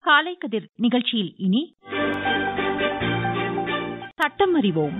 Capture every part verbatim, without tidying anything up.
காலை கதிர் நிகழ்ச்சியில் இனி சட்டம் அறிவோம்.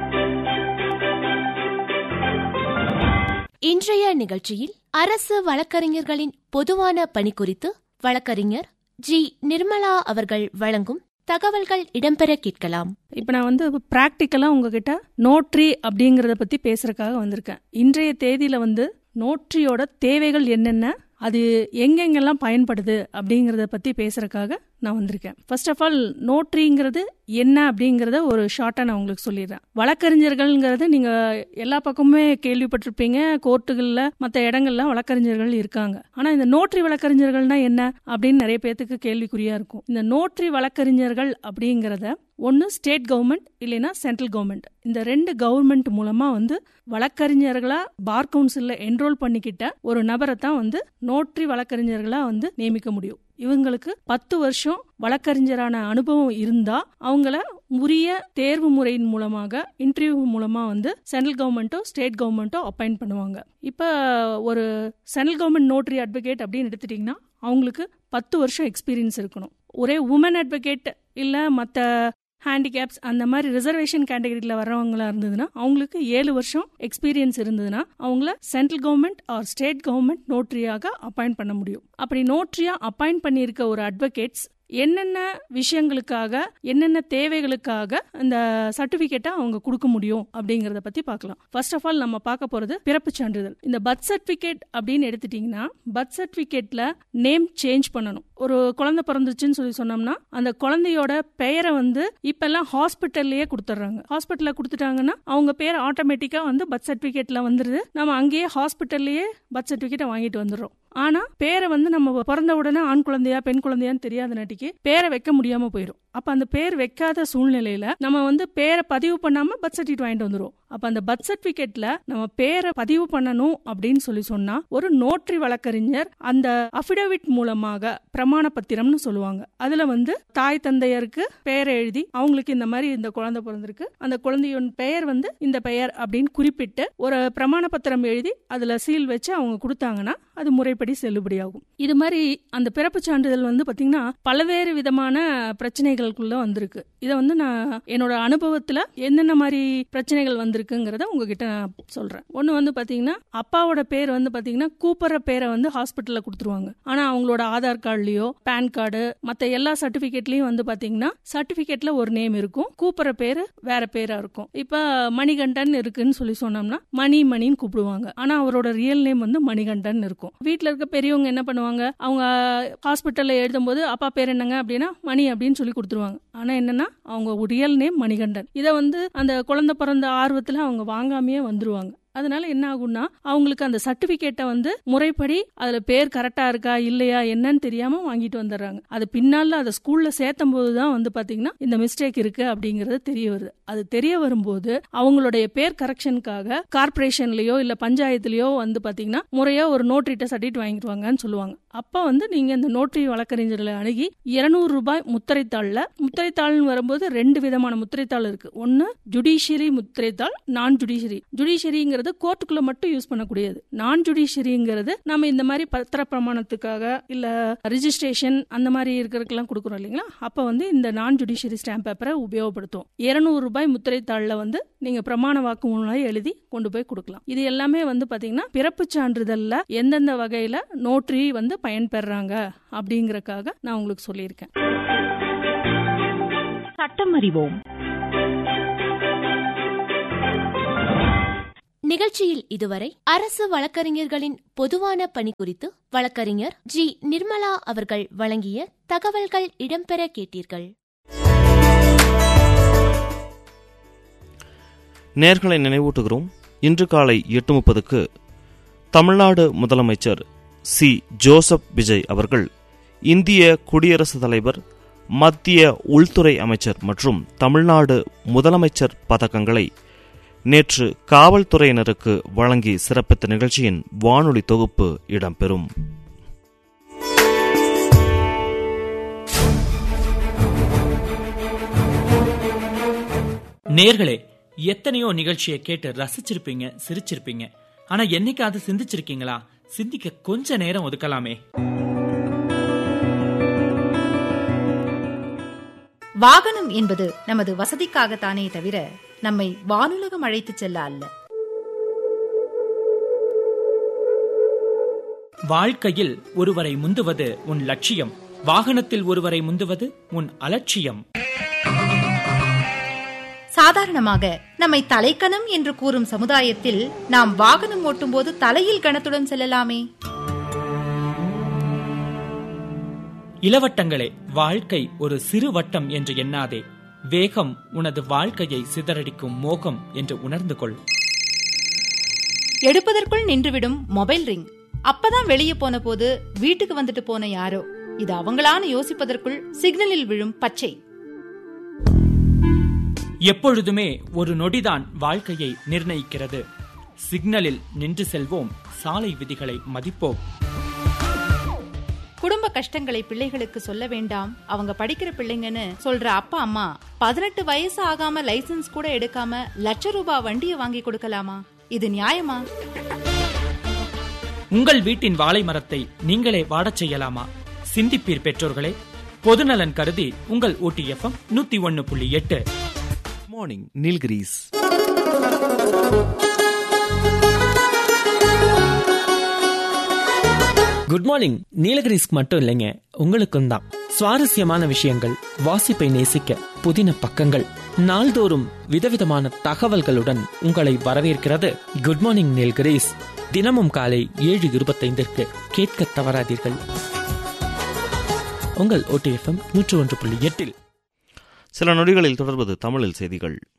இன்றைய நிகழ்ச்சியில் அரசு வழக்கறிஞர்களின் பொதுவான பணி குறித்து வழக்கறிஞர் ஜி நிர்மலா அவர்கள் வழங்கும் தகவல்கள் இடம்பெற கேட்கலாம். இப்ப நான் வந்து பிராக்டிக்கலா உங்ககிட்ட நோட்ரி அப்படிங்கறத பத்தி பேசுறதுக்காக வந்திருக்கேன். இன்றைய தேதியில வந்து நோட்ரியோட தேவைகள் என்னென்ன, அது எங்கெங்கெல்லாம் பயன்படுது அப்படிங்கறத பத்தி பேசுறதுக்காக நான் வந்திருக்கேன். ஃபர்ஸ்ட் ஆஃப் ஆல் நோட்ரிங்கிறது என்ன அப்படிங்கறத ஒரு ஷார்ட்டா நான் உங்களுக்கு சொல்லிடுறேன். வழக்கறிஞர்கள்ங்கிறது நீங்க எல்லா பக்கமுமே கேள்விப்பட்டிருப்பீங்க. கோர்ட்டுகள்ல மற்ற இடங்கள்ல வழக்கறிஞர்கள் இருக்காங்க. ஆனா இந்த நோட்ரி வழக்கறிஞர்கள்னா என்ன அப்படின்னு நிறைய பேருக்கு கேள்விக்குறியா இருக்கும். இந்த நோட்ரி வழக்கறிஞர்கள் அப்படிங்கறத ஒன்னு ஸ்டேட் கவர்மெண்ட் இல்லைன்னா சென்ட்ரல் கவர்மெண்ட், இந்த ரெண்டு கவர்மெண்ட் மூலமா வந்து வழக்கறிஞர்களா பார் கவுன்சில்ல என்ரோல் பண்ணிக்கிட்ட ஒரு நபரை தான் வந்து நோட்ரி வழக்கறிஞர்களா வந்து நியமிக்க முடியும். இவங்களுக்கு பத்து வருஷம் வழக்கறிஞரான அனுபவம் இருந்தா அவங்கள உரிய தேர்வு முறையின் மூலமாக இன்டர்வியூ மூலமா வந்து சென்ட்ரல் கவர்மெண்ட்டோ ஸ்டேட் கவர்மெண்ட்டோ அப்பாயிண்ட் பண்ணுவாங்க. இப்ப ஒரு சென்ட்ரல் கவர்மெண்ட் நோட்ரி அட்வொகேட் அப்படின்னு எடுத்துட்டீங்கன்னா அவங்களுக்கு பத்து வருஷம் எக்ஸ்பீரியன்ஸ் இருக்கணும். ஒரே உமன் அட்வொகேட் இல்ல மற்ற ஹேண்டிகேப்ஸ் அந்த மாதிரி ரிசர்வேஷன் கேட்டகரியில வர்றவங்களா இருந்ததுன்னா அவங்களுக்கு ஏழு வருஷம் எக்ஸ்பீரியன்ஸ் இருந்ததுன்னா அவங்கள central government R state government நோட்ரியாக appoint பண்ண முடியும். அப்படி நோட்ரியா அப்பாயிண்ட் பண்ணியிருக்க ஒரு அட்வொகேட்ஸ் என்னென்ன விஷயங்களுக்காக என்னென்ன தேவைகளுக்காக இந்த சர்டிபிகேட்டை அவங்க கொடுக்க முடியும் அப்படிங்கறத பத்தி பார்க்கலாம். ஃபர்ஸ்ட் ஆஃப் ஆல் நம்ம பார்க்க போறது பிறப்பு சான்றிதழ். இந்த பர்த் சர்டிபிகேட் அப்படின்னு எடுத்துட்டீங்கன்னா பர்த் சர்டிபிகேட்ல நேம் சேஞ்ச் பண்ணணும். ஒரு குழந்தை பிறந்துச்சுன்னு சொல்லி சொன்னோம்னா அந்த குழந்தையோட பெயரை வந்து இப்ப எல்லாம் ஹாஸ்பிட்டல்லயே கொடுத்துட்றாங்க. ஹாஸ்பிட்டல்ல கொடுத்துட்டாங்கன்னா அவங்க பேர் ஆட்டோமேட்டிக்கா வந்து பர்த் சர்டிபிகேட்ல வந்துருது. நம்ம அங்கேயே ஹாஸ்பிட்டல்லயே பர்த் சர்டிபிகேட்டை வாங்கிட்டு வந்துடுறோம். ஆனா பேரை வந்து நம்ம பிறந்த உடனே ஆண் குழந்தையா பெண் குழந்தையான்னு தெரியாத நாட்டிக்கு பேரை வைக்க முடியாம போயிடும். அப்ப அந்த பேர் வைக்காத சூழ்நிலையில நம்ம வந்து பேரை பதிவு பண்ணாம பர்த் சர்டிபிகேட் வாங்கிட்டு வந்துரும். அப்ப அந்த பர்த் சர்டிபிகேட்ல நம்ம பேரை பதிவு பண்ணணும் அப்படின்னு சொல்லி சொன்னா ஒரு நோட்ரி வழக்கறிஞர் அந்த அபிடவிட் மூலமாக பிரமாண பத்திரம்னு சொல்லுவாங்க. அதுல வந்து தாய் தந்தையருக்கு பெயரை எழுதி அவங்களுக்கு இந்த மாதிரி இந்த குழந்தை பிறந்திருக்கு, அந்த குழந்தையோட பெயர் வந்து இந்த பெயர் அப்படின்னு குறிப்பிட்டு ஒரு பிரமாண பத்திரம் எழுதி அதுல சீல் வச்சு அவங்க கொடுத்தாங்கன்னா அது முறைப்படி செல்லுபடியாகும். இது மாதிரி அந்த பிறப்பு சான்றிதழ் வந்து பாத்தீங்கன்னா பல்வேறு விதமான பிரச்சனைகளுக்குள்ள வந்திருக்கு. இதை வந்து நான் என்னோட அனுபவத்துல என்னென்ன மாதிரி பிரச்சனைகள் வந்திருக்குங்கிறத உங்ககிட்ட நான் சொல்றேன். ஒண்ணு வந்து பாத்தீங்கன்னா அப்பாவோட பேர் வந்து பாத்தீங்கன்னா கூப்பிடுற பேரை வந்து ஹாஸ்பிட்டல்ல கொடுத்துருவாங்க. ஆனா அவங்களோட ஆதார் கார்டுலயோ பேன் கார்டு மத்த எல்லா சர்டிபிகேட்லயும் வந்து பாத்தீங்கன்னா சர்டிபிகேட்ல ஒரு நேம் இருக்கும், கூப்பிடுற பேரு வேற பேரா இருக்கும். இப்ப மணிகண்டன் இருக்குன்னு சொல்லி சொன்னோம்னா மணி மணின்னு கூப்பிடுவாங்க. ஆனா அவரோட ரியல் நேம் வந்து மணிகண்டன் இருக்கும். வீட்டுல இருக்க பெரியவங்க என்ன பண்ணுவாங்க, அவங்க ஹாஸ்பிட்டல்ல எழுதும் போது அப்பா பேர் என்னங்க அப்படின்னா மணி அப்படின்னு சொல்லி கொடுத்துருவாங்க. ஆனா என்னன்னா அவங்க ரியல் நேம் மணிகண்டன். இத வந்து அந்த குழந்தை பிறந்த ஆர்வத்துல அவங்க வாங்காமையே வந்துருவாங்க. அதனால என்ன ஆகும்னா அவங்களுக்கு அந்த சர்டிபிகேட்டை வந்து முறைப்படி அதுல பேர் கரெக்டா இருக்கா இல்லையா என்னன்னு தெரியாம வாங்கிட்டு வந்துடுறாங்க. அது பின்னால அதை ஸ்கூல்ல சேர்த்தும் போதுதான் வந்து பாத்தீங்கன்னா இந்த மிஸ்டேக் இருக்கு அப்படிங்கறது தெரிய வருது. அது தெரிய வரும்போது அவங்களுடைய பேர் கரெக்ஷனுக்காக கார்பரேஷன்லயோ இல்ல பஞ்சாயத்துலயோ வந்து பாத்தீங்கன்னா முறையா ஒரு நோட்ரிட்ட சர்டிபிகேட் வாங்கிடுவாங்கன்னு சொல்லுவாங்க. அப்ப வந்து நீங்க இந்த நோட்ரி வழக்கறிஞர்களை அணுகி இருநூறு ரூபாய் முத்திரைத்தாள்ல, முத்திரைத்தாள்னு வரும்போது ரெண்டு விதமான முத்திரைத்தாள் இருக்கு. ஒன்னு ஜுடிஷியரி முத்திரைத்தாள், நான் ஜுடிஷியரி. ஜுடிஷியரிங்கிறது கோர்ட்டுக்குள்ள மட்டும் யூஸ் பண்ணக்கூடியது. நான் ஜுடிஷியரிங்கிறது நம்ம இந்த மாதிரி பத்திர பிரமாணத்துக்காக இல்ல ரிஜிஸ்ட்ரேஷன் அந்த மாதிரி இருக்கிறதுக்கெல்லாம் கொடுக்குறோம் இல்லைங்களா, அப்ப வந்து இந்த நான் ஜுடிஷியரி ஸ்டாம்ப் பேப்பரை உபயோகப்படுத்தும். இருநூறு ரூபாய் முத்திரைத்தாள்ல வந்து நீங்க பிரமாண வாக்குமூலம் எழுதி கொண்டு போய் கொடுக்கலாம். இது எல்லாமே வந்து பாத்தீங்கன்னா பிறப்பு சான்றிதழ்ல எந்தெந்த வகையில நோட்ரி வந்து பயன்பெறாங்க அப்படிங்கறதுக்காக நான் உங்களுக்கு சொல்லியிருக்கேன். சட்டம் அறிவோம். நிகழ்ச்சியில் இதுவரை அரசு வழக்கறிஞர்களின் பொதுவான பணி குறித்து வழக்கறிஞர் ஜி நிர்மலா அவர்கள் வழங்கிய தகவல்கள் இடம்பெற கேட்டீர்கள். நேர்களை நினைவூட்டுகிறோம், இன்று காலை எட்டு முப்பதுக்கு தமிழ்நாடு முதலமைச்சர் சி ஜோசப் விஜய் அவர்கள் இந்திய குடியரசுத் தலைவர், மத்திய உள்துறை அமைச்சர் மற்றும் தமிழ்நாடு முதலமைச்சர் பதக்கங்களை நேற்று காவல்துறையினருக்கு வழங்கி சிறப்பித்த நிகழ்ச்சியின் வானொலி தொகுப்பு இடம்பெறும். நேர்களே, எத்தனையோ நிகழ்ச்சியை கேட்டு ரசிச்சிருப்பீங்க, சிரிச்சிருப்பீங்க. ஆனா என்னைக்காவது சிந்திச்சிருக்கீங்களா? சிந்திக்க கொஞ்ச நேரம் ஒதுக்கலாமே. வாகனம் என்பது நமது வசதிக்காகத்தானே தவிர நம்மை வானுலகம் அழைத்துச் செல்ல அல்ல. வாழ்க்கையில் ஒருவரை முந்துவது உன் லட்சியம், வாகனத்தில் ஒருவரை முந்துவது உன் அலட்சியம். சாதாரணமாக நம்மை தலைக்கணம் என்று கூறும் சமுதாயத்தில் நாம் வாகனம் ஓட்டும் போது தலையில் கணத்துடன் செல்லலாமே. இளவட்டங்களே, வாழ்க்கை ஒரு சிறு வட்டம் என்று எண்ணாதே. வேகம் உனது வாழ்க்கையை சிதறடிக்கும் மோகம் என்று உணர்ந்து கொள். எடுப்பதற்குள் நின்றுவிடும் மொபைல் ரிங். அப்பதான் வெளியே போன போது வீட்டுக்கு வந்துட்டு போன யாரோ, இது அவங்களான யோசிப்பதற்குள் சிக்னலில் விழும் பச்சை. எப்பொழுதுமே ஒரு நொடிதான் வாழ்க்கையை நிர்ணயிக்கிறது. சிக்னலில் நின்று செல்வோம், சாலை விதிகளை மதிப்போம். குடும்ப கஷ்டங்களை பிள்ளைகளுக்கு சொல்ல வேண்டாம், அவங்க படிக்கிற பிள்ளைங்கன்னு சொல்ற அப்பா அம்மா பதினெட்டு வயசு ஆகாம லைசன்ஸ் கூட எடுக்காம லட்ச ரூபாய் வண்டியை வாங்கி கொடுக்கலாமா? இது நியாயமா? உங்கள் வீட்டின் வாழை மரத்தை நீங்களே வாடச் செய்யலாமா? சிந்திப்பீர் பெற்றோர்களே. பொதுநலன் கருதி உங்கள் ஊட்டி எஃப்எம் நூத்தி ஒன்னு புள்ளி எட்டு. மார்னிங் நீல்கிரீஸ். குட் மார்னிங் நீலகிரிஸ்க்கு மட்டும் இல்லைங்க, உங்களுக்கும் தான். சுவாரஸ்யமான விஷயங்கள், வாசிப்பை நேசிக்க புதின பக்கங்கள், நாள்தோறும் விதவிதமான தகவல்களுடன் உங்களை வரவேற்கிறது குட் மார்னிங் நீலகிரிஸ். தினமும் காலை ஏழு இருபத்தைந்திற்கு கேட்க தவறாதீர்கள். உங்கள் ஓ டி எஃப் எம் நூற்று ஒன்று புள்ளி எட்டில். சில நொடிகளில் தொடர்வது தமிழில் செய்திகள்.